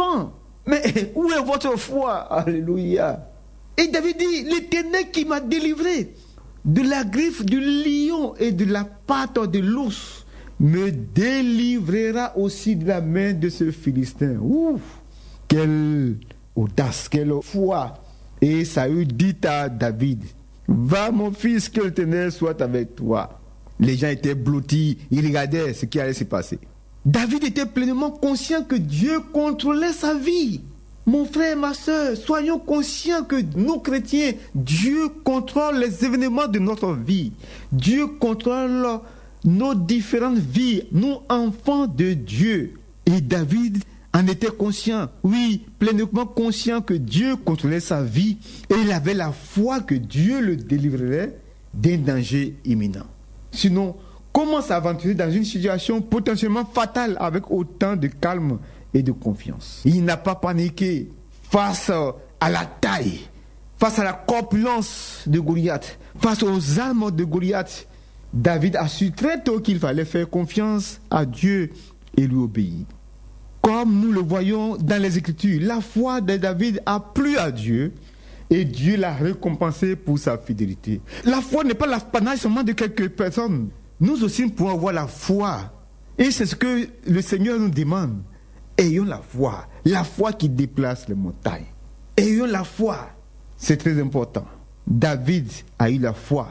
enfants, mais où est votre foi? Alléluia. Et David dit, l'Éternel qui m'a délivré de la griffe du lion et de la patte de l'ours me délivrera aussi de la main de ce Philistin. Ouf, quelle audace, quelle foi. Et Saül dit à David, va mon fils, que l'Éternel soit avec toi. Les gens étaient blottis, ils regardaient ce qui allait se passer. David était pleinement conscient que Dieu contrôlait sa vie. Mon frère, ma soeur, soyons conscients que nous chrétiens, Dieu contrôle les événements de notre vie. Dieu contrôle nos différentes vies, nous enfants de Dieu. Et David en était conscient, oui, pleinement conscient que Dieu contrôlait sa vie et il avait la foi que Dieu le délivrerait d'un danger imminent. Sinon, comment s'aventurer dans une situation potentiellement fatale avec autant de calme et de confiance? Il n'a pas paniqué face à la taille, face à la corpulence de Goliath, face aux armes de Goliath. David a su très tôt qu'il fallait faire confiance à Dieu et lui obéir. Comme nous le voyons dans les Écritures, la foi de David a plu à Dieu et Dieu l'a récompensé pour sa fidélité. La foi n'est pas l'apanage seulement de quelques personnes. Nous aussi nous pouvons avoir la foi. Et c'est ce que le Seigneur nous demande. Ayons la foi qui déplace les montagnes. Ayons la foi. C'est très important. David a eu la foi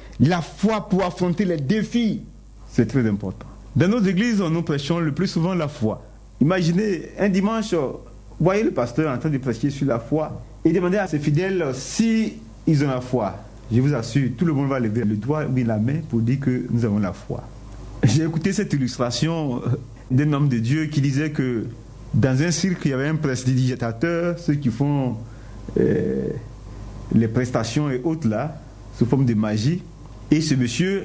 pour affronter les défis. C'est très important. Dans nos églises, nous prêchons le plus souvent la foi. Imaginez un dimanche, voyez le pasteur en train de prêcher sur la foi et demandez à ses fidèles si ils ont la foi. Je vous assure, tout le monde va lever le doigt ou la main pour dire que nous avons la foi. J'ai écouté cette illustration d'un homme de Dieu qui disait que dans un cirque, il y avait un prestidigitateur, ceux qui font les prestations et autres là, sous forme de magie. Et ce monsieur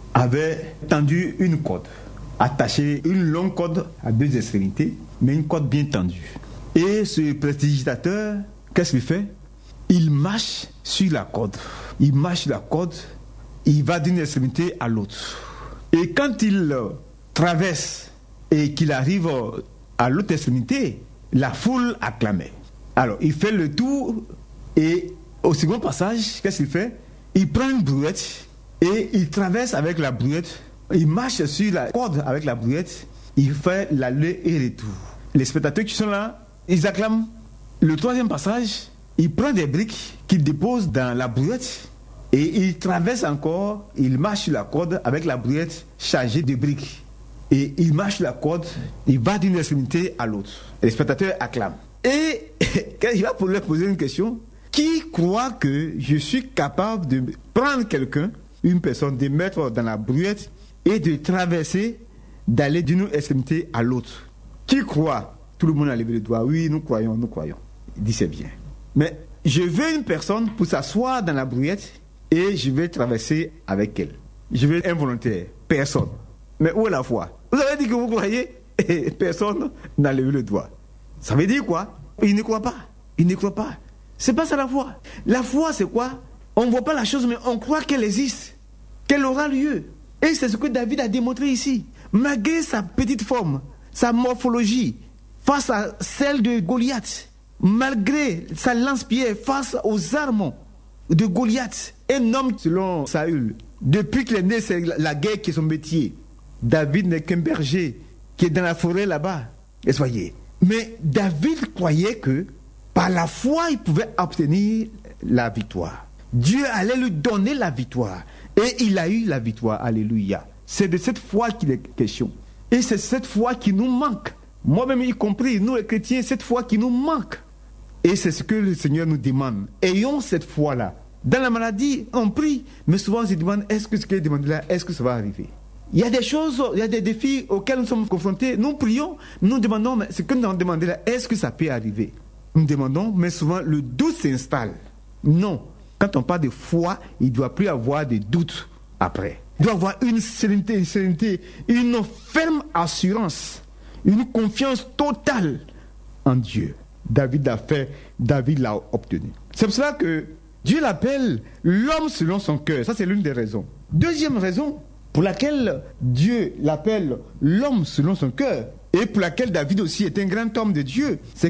avait tendu une corde, attaché une longue corde à deux extrémités, mais une corde bien tendue. Et ce prestidigitateur, qu'est-ce qu'il fait? Il marche sur la corde. Il marche sur la corde, il va d'une extrémité à l'autre. Et quand il traverse et qu'il arrive à l'autre extrémité, la foule acclamait. Alors, il fait le tour et au second passage, qu'est-ce qu'il fait? Il prend une brouette et il traverse avec la brouette. Il marche sur la corde avec la brouette. Il fait l'aller et retour. Les spectateurs qui sont là, ils acclament. Le troisième passage, il prend des briques qu'il dépose dans la brouette et il traverse encore. Il marche sur la corde avec la brouette chargée de briques. Et il marche sur la corde, il va d'une extrémité à l'autre. Les spectateurs acclament. Et il va leur poser une question. Qui croit que je suis capable de prendre quelqu'un, une personne, de mettre dans la brouette et de traverser, d'aller d'une extrémité à l'autre? Qui croit? Tout le monde a levé le doigt. Oui, nous croyons, nous croyons. Il dit c'est bien. Mais je veux une personne pour s'asseoir dans la brouette et je vais traverser avec elle. Je veux un volontaire. Personne. Mais où est la foi? Vous avez dit que vous croyez et personne n'a levé le doigt. Ça veut dire quoi? Il ne croit pas. Il ne croit pas. C'est pas ça la foi. La foi, c'est quoi? On ne voit pas la chose, mais on croit qu'elle existe, qu'elle aura lieu. Et c'est ce que David a démontré ici. Malgré sa petite forme, sa morphologie, face à celle de Goliath, malgré sa lance-pierre face aux armes de Goliath, un homme selon Saül, depuis qu'il est né, c'est la guerre qui est son métier. David n'est qu'un berger qui est dans la forêt là-bas. Et soyez. Mais David croyait que par la foi, il pouvait obtenir la victoire. Dieu allait lui donner la victoire. Et il a eu la victoire. Alléluia. C'est de cette foi qu'il est question. Et c'est cette foi qui nous manque. Moi-même y compris, nous les chrétiens, cette foi qui nous manque. Et c'est ce que le Seigneur nous demande. Ayons cette foi-là. Dans la maladie, on prie. Mais souvent on se demande, est-ce que ce qu'il demande là, est-ce que ça va arriver? Il y a des choses, il y a des défis auxquels nous sommes confrontés. Nous prions, nous demandons, mais ce que nous avons demandé là, est-ce que ça peut arriver? Nous demandons, mais souvent le doute s'installe. Non. Quand on parle de foi, il ne doit plus avoir de doute après. Il doit avoir une sérénité, une ferme assurance, une confiance totale en Dieu. David l'a fait, David l'a obtenu. C'est pour cela que Dieu l'appelle l'homme selon son cœur. Ça, c'est l'une des raisons. Deuxième raison pour laquelle Dieu l'appelle l'homme selon son cœur, et pour laquelle David aussi est un grand homme de Dieu, c'est